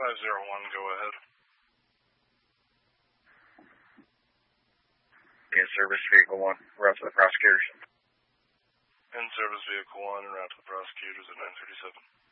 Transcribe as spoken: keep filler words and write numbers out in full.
five zero one, go ahead. In-service vehicle one, route to the prosecutors. In-service vehicle one, and route to the prosecutors at nine thirty-seven.